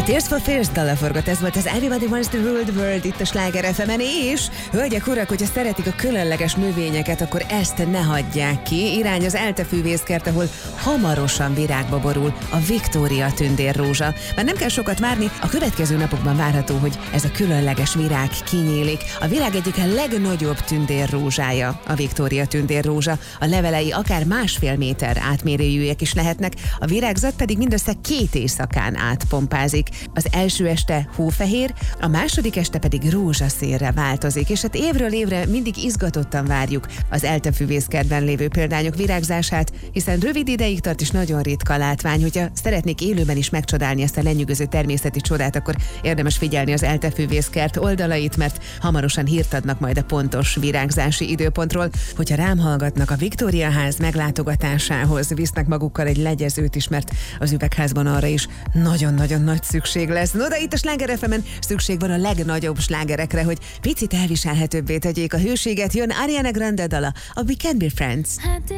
Tears for Fears dalla forgott, ez volt az Everybody Wants to Rule the World itt a Sláger FM-en, és hölgyek, urak, hogyha szeretik a különleges növényeket, akkor ezt ne hagyják ki. Irány az ELTE fűvészkert, ahol hamarosan virágba borul a Victoria tündérrózsa. Már nem kell sokat várni, a következő napokban várható, hogy ez a különleges virág kinyílik. A világ egyik legnagyobb tündérrózsája a Victoria tündérrózsa. A levelei akár 1,5 méter átmérőjűek is lehetnek, a virágzat pedig mindössze 2 éjszakán átpompázik. Az első este hófehér, a második este pedig rózsaszínre változik, és hát évről évre mindig izgatottan várjuk az ELTE fűvészkertben lévő példányok virágzását, hiszen rövid ideig tart és nagyon ritka látvány. Hogyha szeretnék élőben is megcsodálni ezt a lenyűgöző természeti csodát, akkor érdemes figyelni az ELTE fűvészkert oldalait, mert hamarosan hírt adnak majd a pontos virágzási időpontról. Hogyha rám hallgatnak, a Victoria ház meglátogatásához visznek magukkal egy legyezőt is, mert az üvegházban arra is nagyon-nagyon nagy szükség lesz. No, de itt a Sláger FM-en szükség van a legnagyobb slágerekre, hogy picit elviselhetőbbé tegyék a hőséget. Jön Ariana Grande dala, a We Can Be Friends.